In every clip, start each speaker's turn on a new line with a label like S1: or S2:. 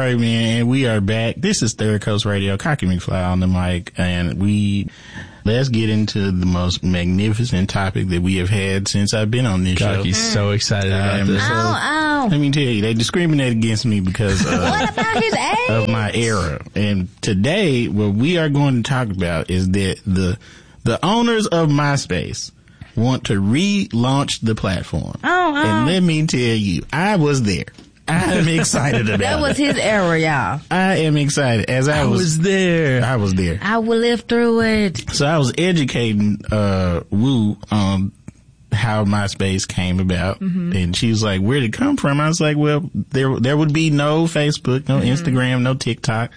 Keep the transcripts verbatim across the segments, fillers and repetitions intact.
S1: right, man, and we are back. This is Third Coast Radio, Cocky McFly on the mic, and we let's get into the most magnificent topic that we have had since I've been on this
S2: Cocky's
S1: show.
S2: so excited about
S1: um,
S2: this.
S1: So,
S3: Ow, ow.
S1: let me tell you, they discriminate against me because uh,
S3: What about his age?
S1: of my era. And today, what we are going to talk about is that the the owners of MySpace want to relaunch the platform.
S3: Oh, oh.
S1: And let me tell you, I was there. I'm excited about
S3: That was
S1: it.
S3: his era, y'all.
S1: I am excited. As I,
S2: I
S1: was,
S2: was there.
S1: I was there.
S3: I will live through it.
S1: So I was educating uh Woo on how MySpace came about,
S3: Mm-hmm.
S1: and she was like, "Where'd it come from?" I was like, "Well, there there would be no Facebook, no
S3: Mm-hmm.
S1: Instagram, no TikTok,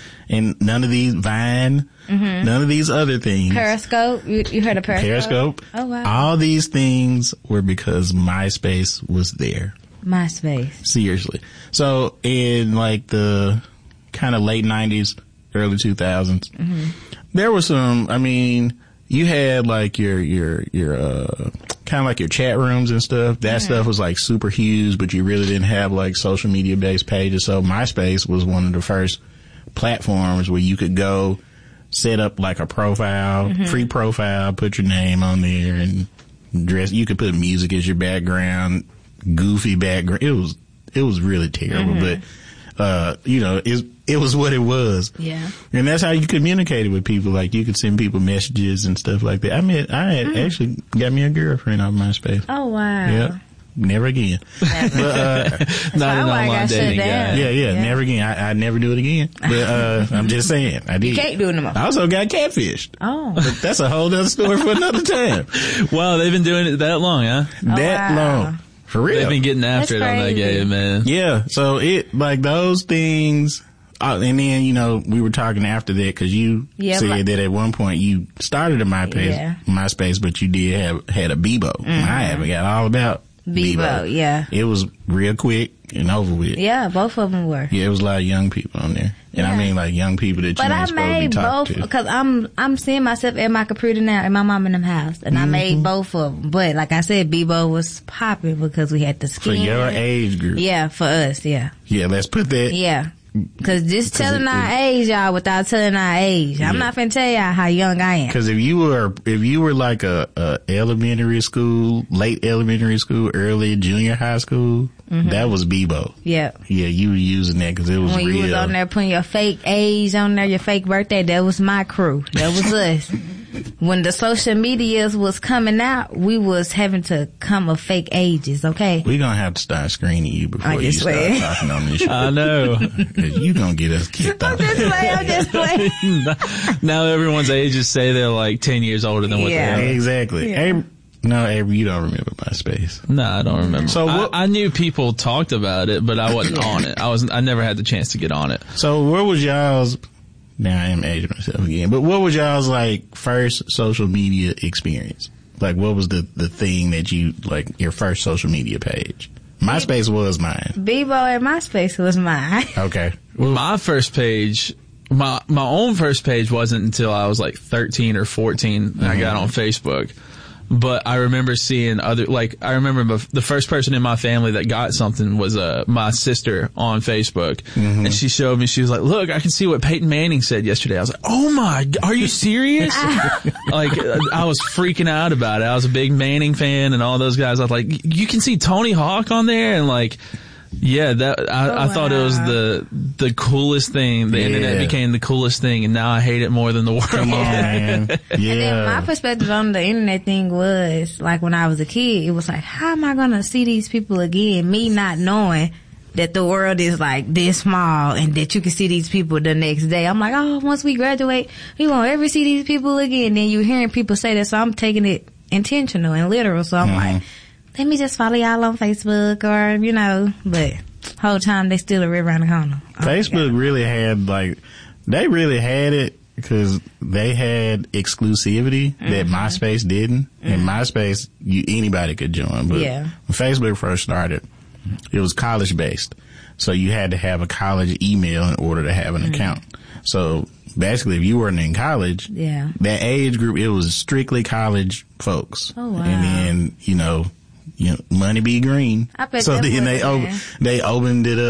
S1: and none of these Vine,
S3: Mm-hmm.
S1: none of these other things."
S3: Periscope. You, you heard of Periscope?
S1: Periscope.
S3: Oh, wow.
S1: All these things were because MySpace was there.
S3: MySpace.
S1: Seriously. So in like the kind of late nineties, early two thousands,
S3: Mm-hmm.
S1: there was some, I mean, you had like your, your, your, uh, kind of like your chat rooms and stuff. That stuff was like super huge, but you really didn't have like social media based pages. So MySpace was one of the first platforms where you could go set up like a profile,
S3: Mm-hmm.
S1: free profile, put your name on there and dress. You could put music as your background, goofy background. It was, it was really terrible,
S3: Mm-hmm.
S1: but, uh, you know, it, it was what it was.
S3: Yeah.
S1: And that's how you communicated with people. Like you could send people messages and stuff like that. I mean, I had
S3: Mm.
S1: actually got me a girlfriend on MySpace.
S3: Oh, wow.
S1: Yeah. Never again.
S3: Never.
S1: But, uh,
S2: Not an
S3: probably why I
S2: online
S3: got shut
S2: dating
S3: down.
S2: guy.
S1: yeah, yeah,
S3: Yeah.
S1: never again. I, I'd never do it again. But, uh, I'm just saying. I did.
S3: You can't do it no more.
S1: I also got catfished.
S3: Oh.
S1: But that's a whole other story for another time.
S2: Wow, they've been doing it that long, huh?
S1: that
S3: wow.
S1: long. For real.
S2: They've been getting after
S3: That's
S2: it on that
S3: crazy.
S2: game, man.
S1: Yeah, so it, like those things, uh, and then, you know, we were talking after that because you
S3: Yeah,
S1: said
S3: like-
S1: that at one point you started a MySpace,
S3: Yeah.
S1: MySpace, but you did have, had a Bebo. I haven't got all about Bebo.
S3: Bebo, yeah.
S1: It was real quick and over with.
S3: Yeah, both of them were.
S1: Yeah, it was a lot of young people on there. And I
S3: Yeah.
S1: mean like young people that you
S3: But
S1: ain't
S3: I
S1: supposed to be
S3: made
S1: talking
S3: both
S1: to.
S3: because I'm I'm seeing myself at my computer now in my mom and them house, and I
S1: Mm-hmm.
S3: made both of them. But like I said, Bebo was popping because we had the
S1: For
S3: skin.
S1: your age group.
S3: Yeah, for us, yeah,
S1: Yeah, let's put that.
S3: yeah. Because just telling
S1: it-
S3: our age, y'all, without telling our age, I'm
S1: Yeah.
S3: not finna tell y'all how young I am.
S1: Because if you were if you were like a, a elementary school, late elementary school, early junior high school, that was Bebo.
S3: Yeah.
S1: Yeah, you were using that because it was
S3: When
S1: real.
S3: you was on there putting your fake age on there, your fake birthday, that was my crew. That was us. When the social medias was coming out, we was having to come of fake ages, okay?
S1: We're gonna have to start screening you before
S3: I
S1: you
S3: just
S1: start
S3: wait.
S1: talking on this show.
S2: I know.
S1: 'Cause you gonna get us kicked
S3: I'm
S1: out.
S3: just playing, I'm just playing.
S2: Now everyone's ages say they're like ten years older than what
S3: Yeah.
S2: they are.
S1: Exactly.
S3: Yeah.
S1: Avery, no, Avery, you don't remember MySpace.
S2: No, I don't remember.
S1: So
S2: I,
S1: what-
S2: I knew people talked about it, but I wasn't on it. I was I never had the chance to get on it.
S1: So where was y'all's? Now I am aging myself again, but what was y'all's like first social media experience? Like, what was the the thing that you like your first social media page? MySpace was mine.
S3: Bebo and MySpace was mine.
S1: Okay.
S2: My first page, my my own first page wasn't until I was like thirteen or fourteen and I got on Facebook. But I remember seeing other, like, I remember bef- the first person in my family that got something was uh, my sister on Facebook. And she showed me, she was like, look, I can see what Peyton Manning said yesterday. I was like, oh my, g- are you serious? Like, uh, I was freaking out about it. I was a big Manning fan and all those guys. I was like, you can see Tony Hawk on there? And like, yeah, that I,
S3: Oh,
S2: I thought it was
S3: wow.
S2: the the coolest thing. The
S1: Yeah.
S2: internet became the coolest thing, and now I hate it more than the world.
S1: Come on, man.
S3: And then my
S1: Yeah.
S3: perspective on the internet thing was, like, when I was a kid, it was like, how am I going to see these people again? Me not knowing that the world is like this small and that you can see these people the next day. I'm like, oh, once we graduate, we won't ever see these people again. Then you hearing people say that, so I'm taking it intentional and literal. So I'm
S1: Mhm.
S3: like, let me just follow y'all on Facebook or, you know, but whole time they still right around the corner. Oh,
S1: Facebook
S3: God.
S1: really had like they really had it because they had exclusivity that
S3: Mm-hmm.
S1: MySpace didn't. And MySpace, you anybody could join. But
S3: Yeah.
S1: when Facebook first started, it was college based, so you had to have a college email in order to have an
S3: Mm-hmm.
S1: account. So basically, if you weren't in college,
S3: Yeah.
S1: that age group, it was strictly college folks.
S3: Oh, wow.
S1: And then you know, you know, money be green.
S3: I bet
S1: so
S3: that's
S1: then
S3: what
S1: they
S3: it
S1: op-
S3: is.
S1: they opened it up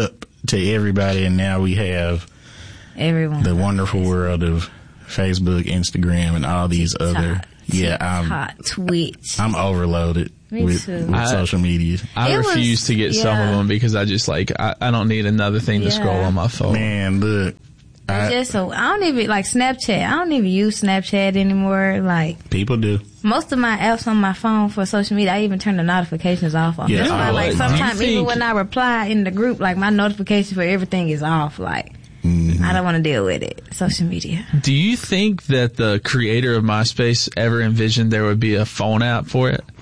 S1: to everybody, and now we have
S3: Everyone.
S1: the wonderful world of Facebook, Instagram, and all these other.
S3: Hot,
S1: yeah, I'm
S3: hot Twitch.
S1: I'm overloaded
S3: Me
S1: with,
S3: too.
S1: with
S2: I-
S1: social media.
S2: I
S3: It was-
S2: refuse to get some of
S3: yeah.
S2: them because I just like I, I don't need another thing to
S3: Yeah.
S2: scroll on my phone.
S1: Man, look, I,
S3: Just so I don't even like Snapchat. I don't even use Snapchat anymore. Like
S1: people do.
S3: most of my apps on my phone for social media, I even turn the notifications off. on.
S1: Yeah,
S3: That's why,
S1: I
S3: like
S1: would.
S3: sometimes
S2: Do you
S3: even
S2: think-
S3: when I reply in the group, like my notification for everything is off. Like I don't want to deal with it. Social media.
S2: Do you think that the creator of MySpace ever envisioned there would be a phone app for it?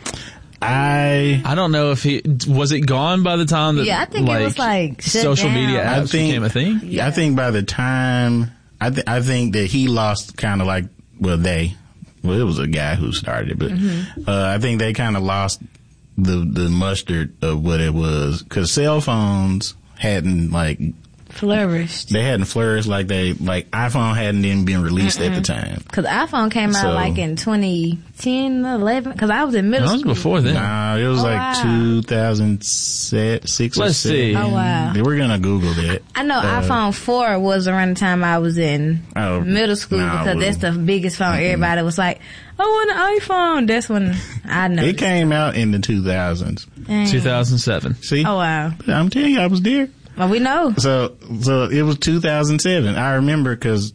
S1: I
S2: I don't know if he was it gone by the time that
S3: Yeah, I think it was, like, shut
S2: social
S3: down.
S2: media
S1: I
S2: apps
S1: think-
S2: became a thing.
S1: Yeah, I think by the time I th- I think that he lost kind of like well they well it was a guy who started it, but
S3: Mm-hmm.
S1: uh, I think they kind of lost the the mustard of what it was because cell phones hadn't like
S3: Flourished.
S1: they hadn't flourished like they like iPhone hadn't even been released at the time.
S3: Cause iPhone came out
S1: So-
S3: like in twenty ten, eleven. Cause I was in middle
S2: That was
S3: school.
S2: before then.
S1: Nah, it was
S3: Oh,
S1: like
S3: wow.
S1: two thousand six or
S2: Let's
S1: seven.
S2: see.
S3: Oh, wow.
S1: We're gonna Google that.
S3: I know
S1: Uh,
S3: iPhone four was around the time I was in
S1: Oh,
S3: middle school
S1: nah,
S3: because
S1: well-
S3: that's the biggest phone. Everybody was like, I want an iPhone. That's when I know.
S1: It came out in the two thousands.
S2: two thousand seven.
S1: See?
S3: Oh wow.
S1: I'm telling you, I was there.
S3: Well, we know.
S1: So, so it was two thousand seven. I remember because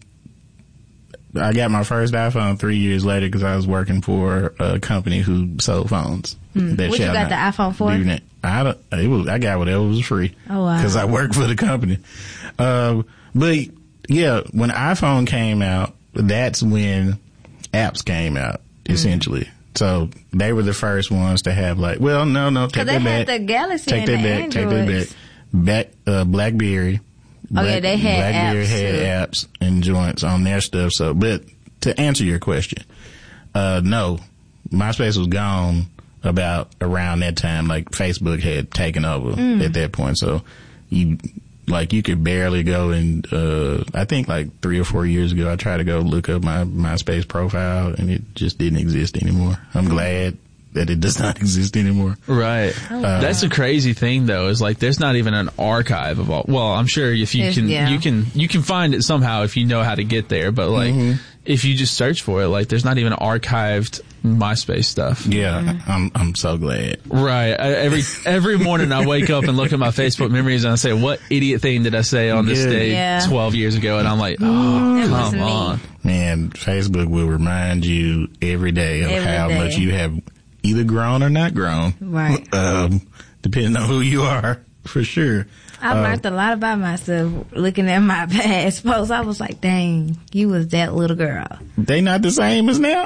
S1: I got my first iPhone three years later because I was working for a company who sold phones.
S3: Hmm.
S1: That
S3: What, you
S1: shall
S3: got
S1: not
S3: the iPhone four?
S1: be na- I don't, it was, I got whatever was free.
S3: Oh, wow.
S1: Because I worked for the company. Uh, but yeah, when iPhone came out, that's when apps came out,
S3: Hmm.
S1: essentially. So they were the first ones to have like, well, no, no, take
S3: Cause they
S1: that
S3: had
S1: back.
S3: the Galaxy
S1: Take
S3: and
S1: that
S3: the
S1: back. Take that
S3: Androids.
S1: back. Back, uh, BlackBerry.
S3: Oh, yeah, they had
S1: BlackBerry
S3: apps,
S1: had
S3: too.
S1: apps and joints on their stuff. So, but to answer your question, uh, no, MySpace was gone about around that time. Like Facebook had taken over
S3: Mm.
S1: at that point. So you, like, you could barely go and, uh, I think like three or four years ago, I tried to go look up my MySpace profile and it just didn't exist anymore. I'm glad that it does not exist anymore.
S2: Right.
S3: Oh,
S2: That's a crazy thing though, is like there's not even an archive of all well, I'm sure if you
S3: There's-
S2: can
S3: yeah.
S2: you can you can find it somehow if you know how to get there, but like
S1: Mm-hmm.
S2: if you just search for it, like there's not even archived MySpace stuff.
S1: Yeah,
S3: Mm-hmm.
S1: I'm, I'm so glad.
S2: Right. I, every every morning I wake up and look at my Facebook memories and I say, what idiot thing did I say on this
S1: Yeah.
S2: day
S3: Yeah.
S2: twelve years ago? And I'm like, oh,
S3: That was
S2: come
S3: me.
S2: on.
S1: Man, Facebook will remind you every day of
S3: Every
S1: how
S3: day.
S1: much you have either grown or not grown.
S3: Right.
S1: Um, depending on who you are, for sure.
S3: I learned a lot about myself looking at my past posts. I was like, dang, you was that little girl.
S1: They not the same as now.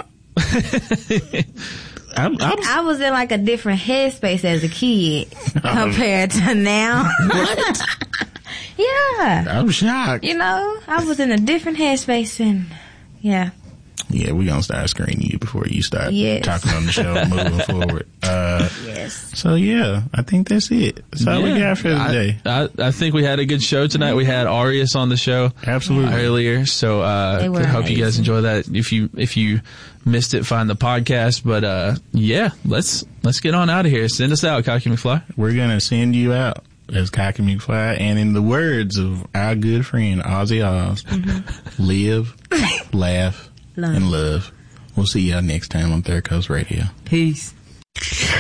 S1: I'm, I'm,
S3: I was in like a different headspace as a kid compared to now.
S1: what?
S3: Yeah.
S1: I'm shocked.
S3: You know, I was in a different headspace and yeah.
S1: Yeah, we're going to start screening you before you start
S3: Yes.
S1: talking on the show moving forward. Uh,
S3: Yes.
S1: so yeah, I think that's it. That's all we
S2: Yeah.
S1: got for
S2: I,
S1: today.
S2: I, I think we had a good show tonight. We had Arius on the show
S1: Absolutely.
S2: earlier, so uh,
S3: They were
S2: hope you guys
S3: amazing.
S2: enjoy that. If you if you missed it, find the podcast. But uh, yeah, let's let's get on out of here. Send us out, Cocky McFly.
S1: We're going to send you out as Cocky McFly, and in the words of our good friend Ozzy Oz, live, laugh,
S3: Love.
S1: and love. We'll see y'all next time on Third Coast Radio.
S3: Peace.